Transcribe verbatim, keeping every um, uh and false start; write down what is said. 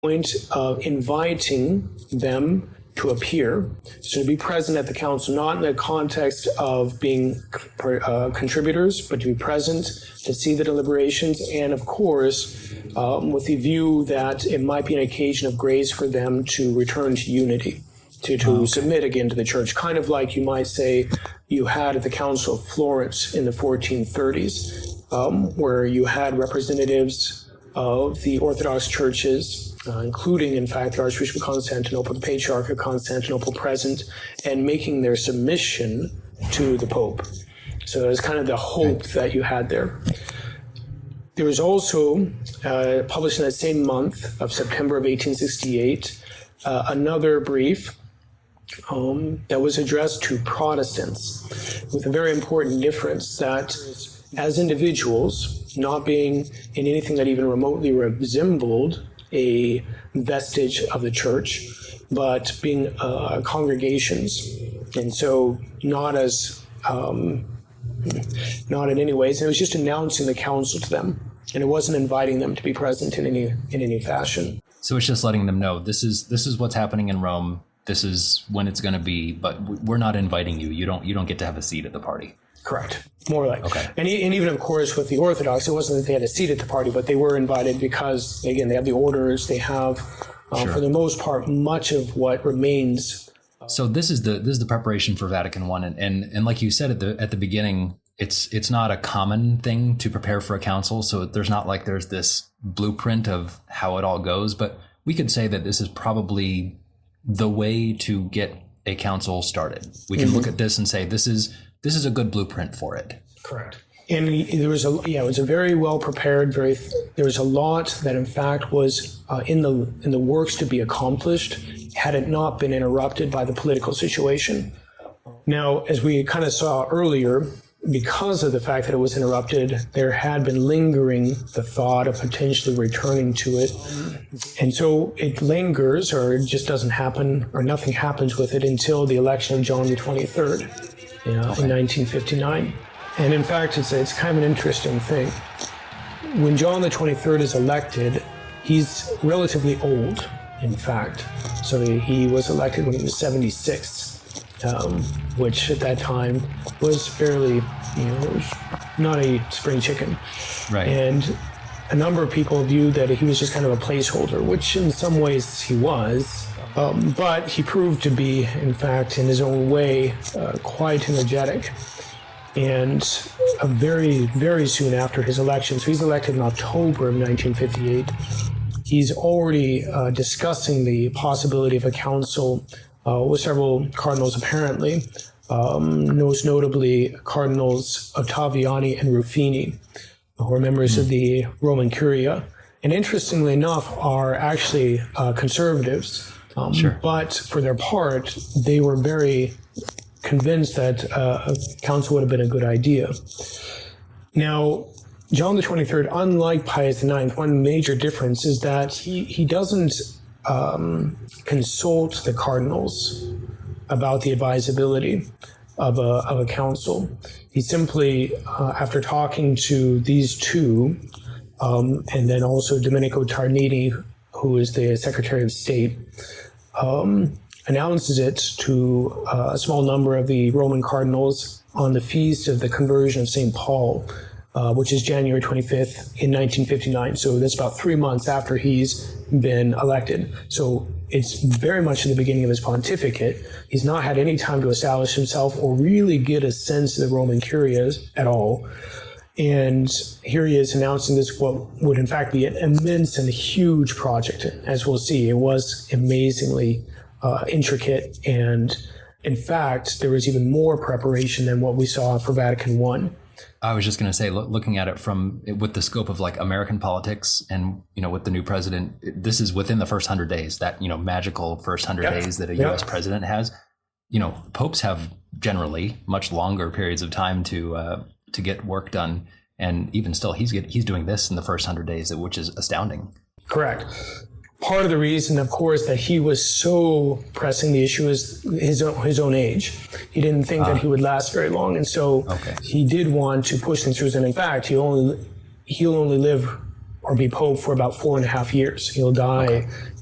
point of inviting them to appear, so to be present at the council, not in the context of being uh, contributors, but to be present, to see the deliberations, and of course, um, with the view that it might be an occasion of grace for them to return to unity, to, to okay. submit again to the church, kind of like you might say you had at the Council of Florence in the fourteen thirties, um, where you had representatives of the Orthodox churches, Uh, including, in fact, the Archbishop of Constantinople, the Patriarch of Constantinople present, and making their submission to the Pope. So it was kind of the hope that you had there. There was also, uh, published in that same month of September of eighteen sixty-eight, uh, another brief um, that was addressed to Protestants, with a very important difference that as individuals, not being in anything that even remotely resembled a vestige of the church, but being uh, congregations, and so not as um, not in any ways. And it was just announcing the council to them, and it wasn't inviting them to be present in any in any fashion. So it's just letting them know this is this is what's happening in Rome. This is when it's going to be, but we're not inviting you. You don't you don't get to have a seat at the party. Correct. More like. Okay. And, and even, of course, with the Orthodox, it wasn't that they had a seat at the party, but they were invited because, again, they have the orders. They have, uh, sure. for the most part, much of what remains. So this is the this is the preparation for Vatican I, and, and and like you said at the at the beginning, it's it's not a common thing to prepare for a council. So there's not like there's this blueprint of how it all goes, but we could say that this is probably the way to get a council started. We can mm-hmm. look at this and say this is. This is a good blueprint for it. Correct. And there was a yeah, it was a very well prepared. Very there was a lot that in fact was uh, in the in the works to be accomplished had it not been interrupted by the political situation. Now, as we kind of saw earlier, because of the fact that it was interrupted, there had been lingering the thought of potentially returning to it, and so it lingers, or it just doesn't happen, or nothing happens with it until the election of John the twenty-third. You know, okay. in nineteen fifty-nine. And in fact, it's, it's kind of an interesting thing. When John the twenty-third is elected, he's relatively old, in fact. So he, he was elected when he was seventy-six, um, which at that time was fairly, you know, not a spring chicken. Right. And a number of people viewed that he was just kind of a placeholder, which in some ways he was. Um, but he proved to be, in fact, in his own way, uh, quite energetic. And uh, very, very soon after his election, so he's elected in October of nineteen fifty-eight, he's already uh, discussing the possibility of a council uh, with several cardinals, apparently, um, most notably Cardinals Ottaviani and Ruffini, who are members mm-hmm. of the Roman Curia. And interestingly enough, are actually uh, conservatives. Um, sure. But for their part, they were very convinced that uh, a council would have been a good idea. Now, John the twenty-third, unlike Pius the ninth, one major difference is that he, he doesn't um, consult the cardinals about the advisability of a, of a council. He simply, uh, after talking to these two, um, and then also Domenico Tarnini, who is the Secretary of State, um, announces it to uh, a small number of the Roman cardinals on the feast of the conversion of Saint Paul, uh, which is January twenty-fifth in nineteen fifty-nine. So that's about three months after he's been elected. So it's very much in the beginning of his pontificate. He's not had any time to establish himself or really get a sense of the Roman Curias at all. And here he is announcing this, what would in fact be an immense and huge project. As we'll see, it was amazingly uh, intricate. And in fact, there was even more preparation than what we saw for Vatican One. I was just going to say, look, looking at it from with the scope of like American politics and, you know, with the new president, this is within the first hundred days, that, you know, magical first hundred yep. days that a yep. U S president has. You know, popes have generally much longer periods of time to uh, to get work done. And even still, he's get, he's doing this in the first hundred days, which is astounding. Correct. Part of the reason, of course, that he was so pressing the issue is his own, his own age. He didn't think uh, that he would last very long, and so okay. he did want to push things through. And in fact, he only he'll only live, or or be Pope for about four and a half years. He'll die